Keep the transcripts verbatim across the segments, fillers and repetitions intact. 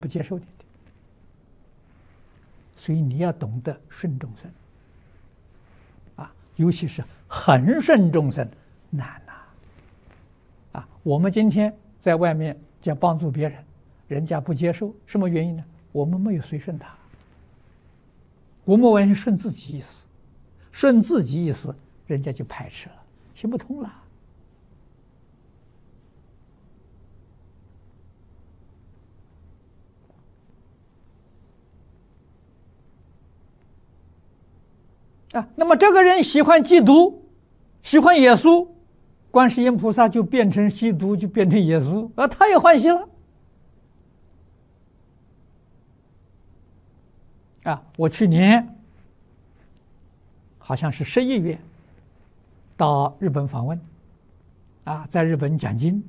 不接受你的，所以你要懂得顺众生啊，尤其是恒顺众生难呐啊！我们今天在外面讲帮助别人，人家不接受，什么原因呢？我们没有随顺他，我们完全顺自己意思，顺自己意思，人家就排斥了，行不通了。啊，那么这个人喜欢基督，喜欢耶稣，观世音菩萨就变成基督，就变成耶稣，啊，他也欢喜了。啊，我去年好像是十一月到日本访问，啊，在日本讲经，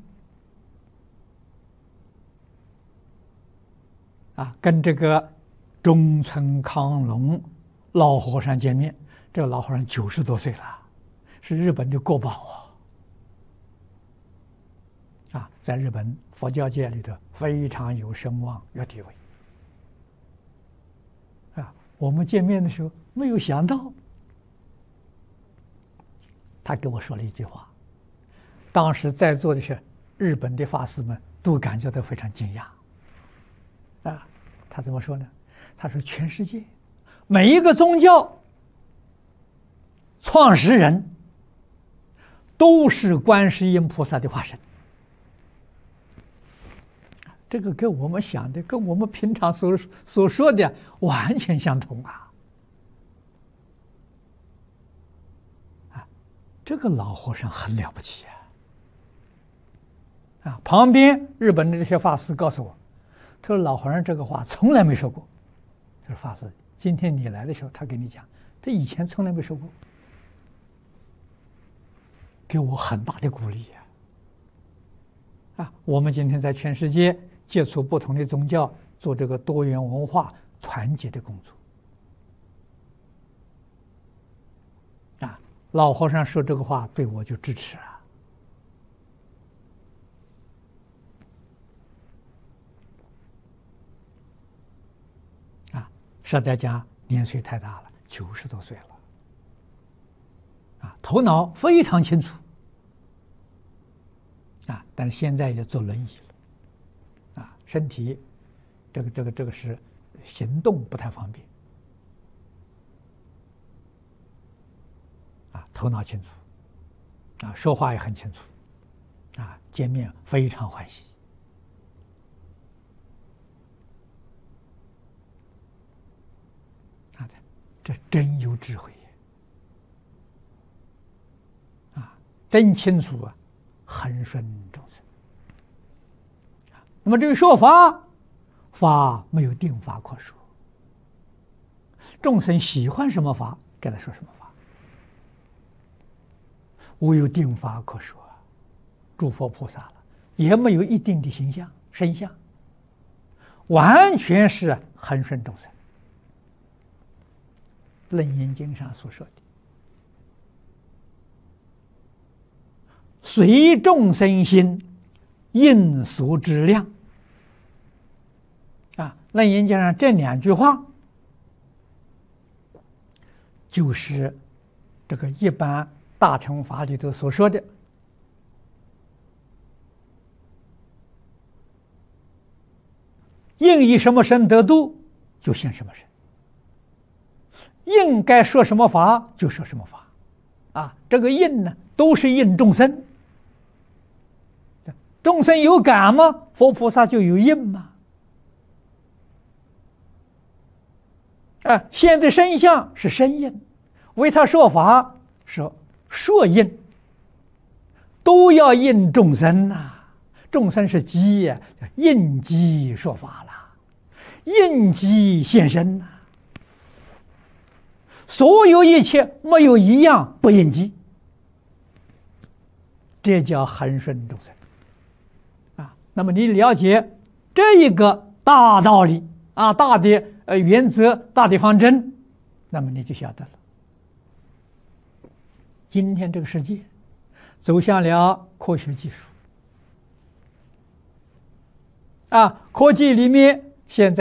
啊，跟这个中村康隆老和尚见面。这个老和尚九十多岁了，是日本的国宝啊！啊，在日本佛教界里头非常有声望、有地位。啊，我们见面的时候没有想到，他跟我说了一句话，当时在座的是日本的法师们都感觉到非常惊讶。啊，他怎么说呢？他说：“全世界每一个宗教。”创始人都是观世音菩萨的化身，这个跟我们想的、跟我们平常所所说的完全相同啊！啊，这个老和尚很了不起啊！啊，旁边日本的这些法师告诉我，他说老和尚这个话从来没说过。他说法师，今天你来的时候，他跟你讲，他以前从来没说过。给我很大的鼓励呀！啊，我们今天在全世界接触不同的宗教，做这个多元文化团结的工作。啊，老和尚说这个话，对我就支持了。啊，实在讲年岁太大了，九十多岁了。啊，头脑非常清楚。啊，但是现在也坐轮椅了，啊，身体这个这个这个是行动不太方便，啊，头脑清楚，啊，说话也很清楚，啊，见面非常欢喜，啊，这真有智慧啊，真清楚啊。恒顺众生，那么这个说法，法没有定法可说。众生喜欢什么法，给他说什么法，无有定法可说。诸佛菩萨了，也没有一定的形象身相，完全是恒顺众生。《楞严经》上所说的。随众生心，应所知量。啊，楞严经上这两句话，就是这个一般大乘法里头所说的，应以什么身得度，就现什么身；应该说什么法，就说什么法。啊，这个应呢，都是应众生。众生有感吗？佛菩萨就有应吗？啊，现在身相是身应，为他说法是说应，都要应众生呐、啊。众生是机呀，应机说法了，应机现身呐、啊。所有一切没有一样不应机，这叫恒顺众生。那么你了解这一个大道理啊，大的呃原则，大的方针，那么你就晓得了。今天这个世界走向了科学技术啊，科技里面现在。